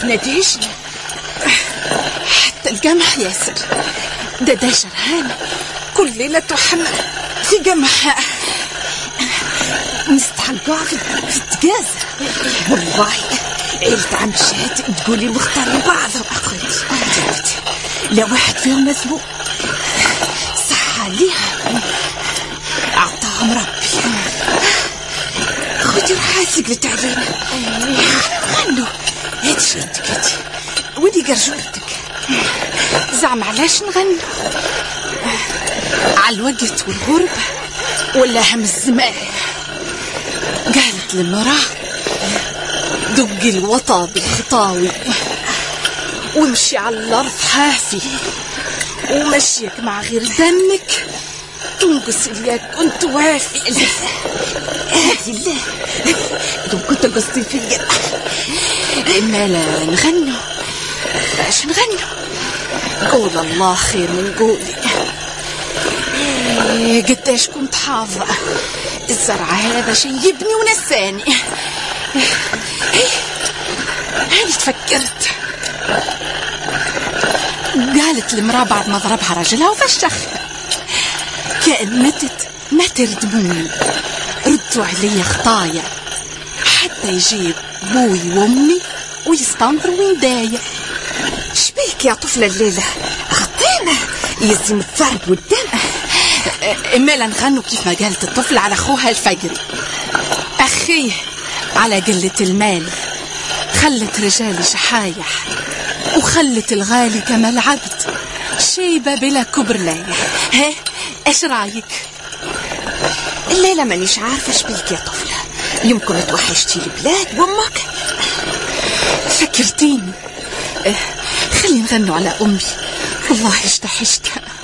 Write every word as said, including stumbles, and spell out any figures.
تناديشني حتى القمح ياسر. ده ده شرهان كل ليلة وحنا في قمح نستحلقوها في التجازة. والله عيلة عم شهد تقولي مختارين بعضهم أخوتي، لا واحد فيهم مسبوق صح عليها أعطاهم ربي. خدي روحاتك لتعبينا غنوا هاتي شهدك هاتي ودي قرجولتك. زعم علاش نغنوا على الوقت والغربة ولا هم الزمان؟ قالت للمرأة دقي الوطا بالخطاوي وامشي على الأرض حافي، ومشيك مع غير دمك تنقص إياك كنت وافي. هذه الله لو كنت قصدي فيا. إما لا نغنوا باش نغنوا قول الله خير من قولي. إيه قداش كنت حافظة الزرع هذا شيبني ونساني. إيه هاني تفكرت. قالت المرأة بعد ما ضربها رجلها وفشخها كأن متت ما تردموني، ردوا علي خطايا حتى يجيب بوي وامي ويستنظر ويندايا. شبيك يا طفلة الليلة غطينا يزم الضرب والدم. إمالا نغنوا كيف ما قالت الطفل على أخوها الفجري. أخيه على قلة المال خلت رجالي شحايح وخلت الغالي كما العبد شيبة بلا كبر لايح. ها ايش رايك؟ الليلة مانيش عارفة شبيك يا طفلة، يمكن توحشتي البلاد وامك. فكرتيني. خلي نغنوا على أمي والله اشتحشتها.